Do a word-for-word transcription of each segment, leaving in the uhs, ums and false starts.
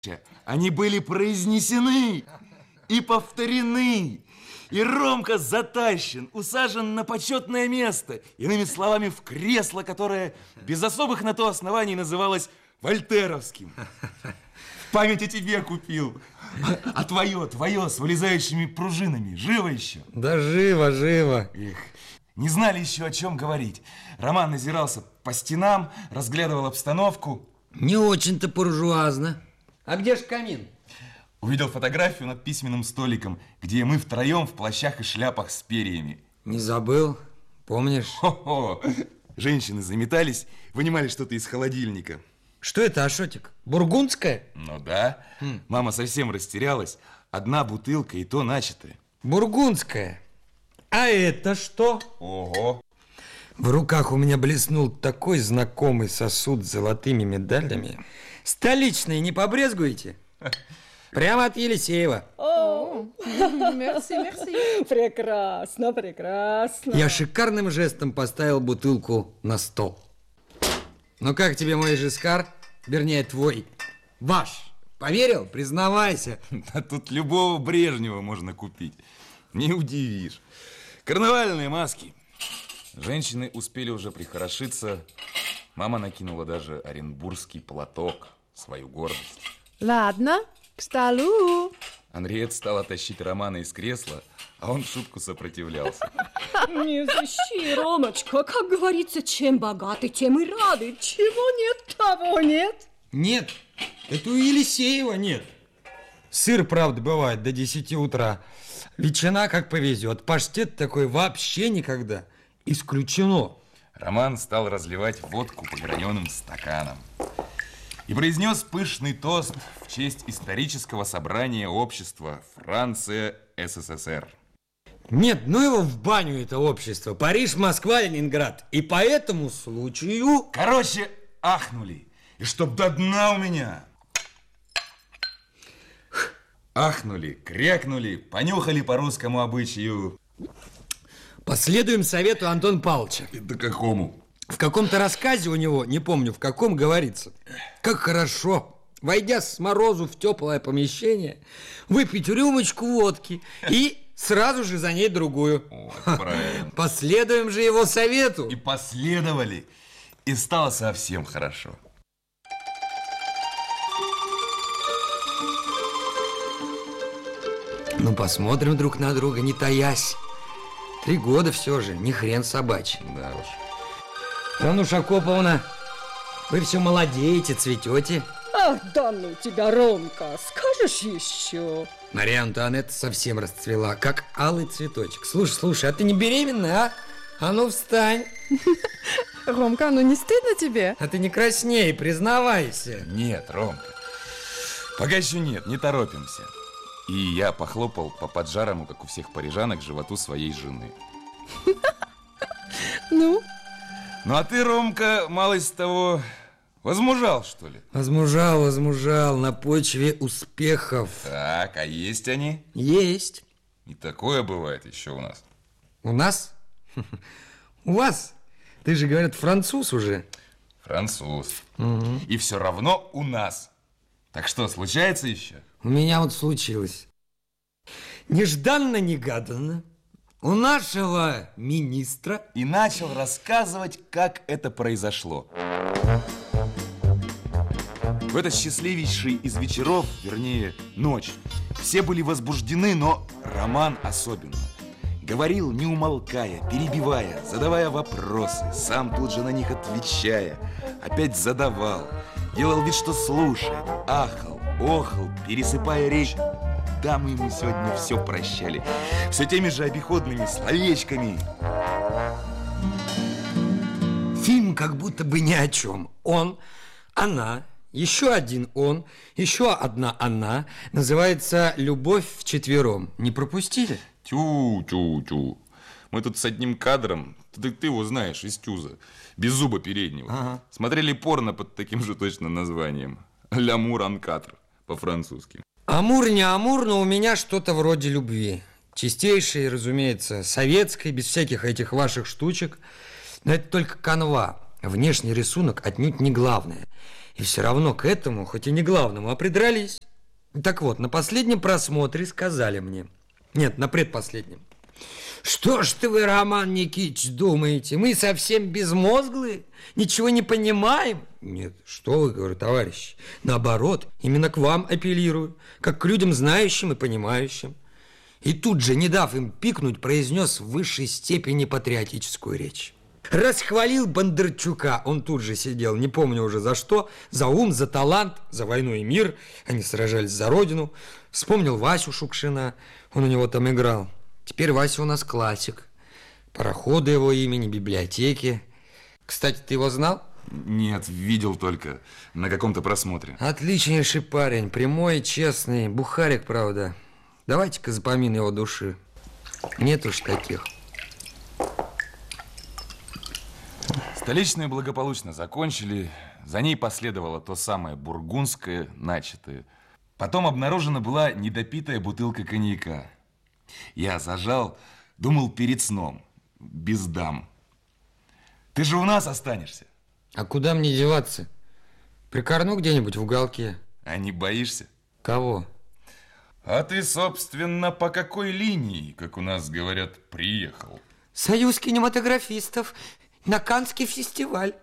Они были произнесены и повторены. И Ромка затащен, усажен на почетное место. Иными словами, в кресло, которое без особых на то оснований называлось вольтеровским. В память о тебе купил. А твое, твое, с вылезающими пружинами, живо еще? Да живо, живо. Эх, не знали еще, о чем говорить. Роман озирался по стенам, разглядывал обстановку. Не очень-то буржуазно. А где ж камин? Увидел фотографию над письменным столиком, где мы втроем в плащах и шляпах с перьями. Не забыл? Помнишь? Хо-хо. Женщины заметались, вынимали что-то из холодильника. Что это, Ашотик? Бургундская? Ну да. Хм. Мама совсем растерялась. Одна бутылка, и то начатая. Бургундская. А это что? Ого. В руках у меня блеснул такой знакомый сосуд с золотыми медалями. Столичные не побрезгуете? Прямо от Елисеева. О, мерси, мерси. Прекрасно, прекрасно. Я шикарным жестом поставил бутылку на стол. Ну как тебе мой Жискар? Вернее, твой. Ваш. Поверил? Признавайся. Да тут любого Брежнева можно купить. Не удивишь. Карнавальные маски. Женщины успели уже прихорошиться. Мама накинула даже оренбургский платок, свою гордость. Ладно, к столу. Анриет стала тащить Романа из кресла, а он в шутку сопротивлялся. Не защищи, Ромочка. Как говорится, чем богаты, тем и рады. Чего нет, того нет. Нет, это у Елисеева нет. Сыр, правда, бывает до десяти утра. Ветчина как повезет. Паштет такой вообще никогда. Исключено. Роман стал разливать водку по граненым стаканам и произнес пышный тост в честь исторического собрания общества Франция-СССР. Нет, ну его в баню это общество. Париж, Москва, Ленинград. И по этому случаю... Короче, ахнули. И чтоб до дна у меня. Ахнули, крякнули, понюхали по русскому обычаю. Последуем совету Антона Павловича. Да какому? В каком-то рассказе у него, не помню в каком, говорится: как хорошо, войдя с морозу в теплое помещение, выпить рюмочку водки и сразу же за ней другую. О, правильно. Последуем же его совету. И последовали. И стало совсем хорошо. Ну, посмотрим друг на друга, не таясь. Три года все же, не хрен собачий. Да уж. Рануша Коповна, вы все молодеете, цветете. Ах, да ну тебя, Ромка, скажешь еще? Мария Антуанетта совсем расцвела, как алый цветочек. Слушай, слушай, а ты не беременна, а? А ну встань. Ромка, ну не стыдно тебе? А ты не красней, признавайся. Нет, Ромка, пока еще нет, не торопимся. И я похлопал по поджарому, как у всех парижанок, животу своей жены. Ну? Ну а ты, Ромка, малость того, возмужал, что ли? Возмужал, возмужал на почве успехов. Так, а есть они? Есть. И такое бывает еще у нас. У нас? У вас? Ты же, говорят, француз уже. Француз. Угу. И все равно у нас. Так что, случается еще? У меня вот случилось. Нежданно-негаданно у нашего министра... И начал рассказывать, как это произошло. В этот счастливейший из вечеров, вернее, ночь, все были возбуждены, но Роман особенно. Говорил, не умолкая, перебивая, задавая вопросы, сам тут же на них отвечая, опять задавал, делал вид, что слушает, ахал, охал, пересыпая речь. Да, мы ему сегодня все прощали, все теми же обиходными словечками. Фильм как будто бы ни о чем. Он, она, еще один он, еще одна она. Называется «Любовь вчетвером». Не пропустили? Тю-тю-тю. Мы тут с одним кадром, ты, ты его знаешь, из Тюза, без зуба переднего, ага. Смотрели порно под таким же точно названием. «Лямур анкатр» по-французски. Амур не амур, но у меня что-то вроде любви. Чистейшей, разумеется, советской, без всяких этих ваших штучек. Но это только канва. Внешний рисунок отнюдь не главное. И все равно к этому, хоть и не главному, а придрались. Так вот, на последнем просмотре сказали мне... Нет, на предпоследнем. Что ж ты вы, Роман Никитич, думаете? Мы совсем безмозглые? Ничего не понимаем? Нет, что вы, говорю, товарищи. Наоборот, именно к вам апеллирую, как к людям знающим и понимающим. И тут же, не дав им пикнуть, произнес в высшей степени патриотическую речь. Расхвалил Бондарчука. Он тут же сидел, не помню уже за что. За ум, за талант, за войну и мир. Они сражались за родину. Вспомнил Васю Шукшина. Он у него там играл. Теперь Вася у нас классик. Пароходы его имени, библиотеки. Кстати, ты его знал? Нет, видел только на каком-то просмотре. Отличнейший парень, прямой, честный. Бухарик, правда. Давайте-ка запомин его души. Нет уж таких. Столичную благополучно закончили. За ней последовало то самое бургундское, начатое. Потом обнаружена была недопитая бутылка коньяка. Я зажал, думал перед сном, без дам. Ты же у нас останешься. А куда мне деваться? Прикорну где-нибудь в уголке. А не боишься? Кого? А ты, собственно, по какой линии, как у нас говорят, приехал? Союз кинематографистов на Каннский фестиваль.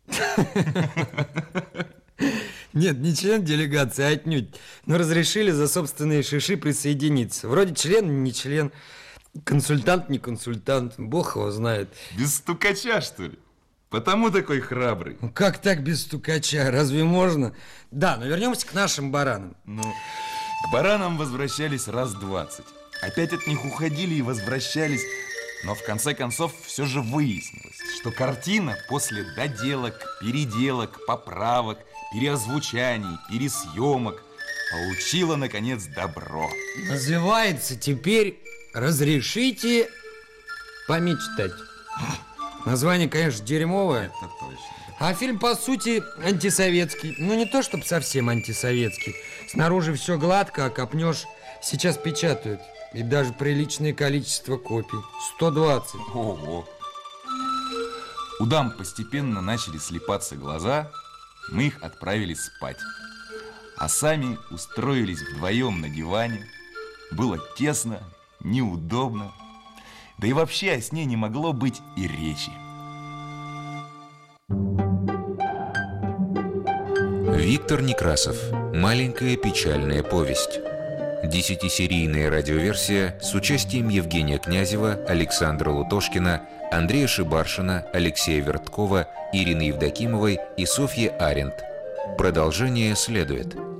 Нет, не член делегации, а отнюдь. Но разрешили за собственные шиши присоединиться. Вроде член, не член. Консультант, не консультант. Бог его знает. Без стукача, что ли? Потому такой храбрый. Ну, как так без стукача? Разве можно? Да, но вернемся к нашим баранам. Ну, к баранам возвращались раз двадцать. Опять от них уходили и возвращались. Но в конце концов все же выяснилось, что картина после доделок, переделок, поправок, переозвучаний, пересъемок получила, наконец, добро. Называется теперь «Разрешите помечтать». Название, конечно, дерьмовое. Это точно. А фильм, по сути, антисоветский. Ну, не то, чтобы совсем антисоветский. Снаружи все гладко, а копнешь, сейчас печатают. И даже приличное количество копий. сто двадцать. Ого. У дам постепенно начали слипаться глаза. Мы их отправили спать. А сами устроились вдвоем на диване. Было тесно, неудобно. Да и вообще о сне не могло быть и речи. Виктор Некрасов. Маленькая печальная повесть. Десятисерийная радиоверсия с участием Евгения Князева, Александра Лутошкина, Андрея Шибаршина, Алексея Верткова, Ирины Евдокимовой и Софьи Аренд. Продолжение следует.